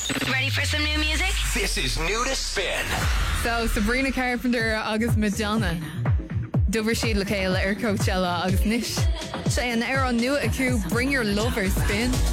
Ready for some new music? This is New to Spin. So Sabrina Carpenter agus Madonna Dover siad le céile ar Coachella agus nish sé an ar an nua acu Bring Your Lover spin.